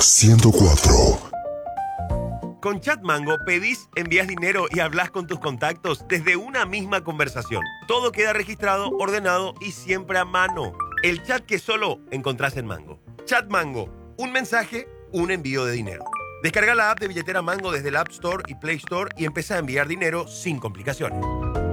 104. Con Chatmango pedís, envías dinero y hablas con tus contactos desde una misma conversación. Todo queda registrado, ordenado y siempre a mano. El chat que solo encontrás en Mango. Chatmango, un mensaje, un envío de dinero. Descarga la app de billetera Mango desde el App Store y Play Store y empieza a enviar dinero sin complicaciones.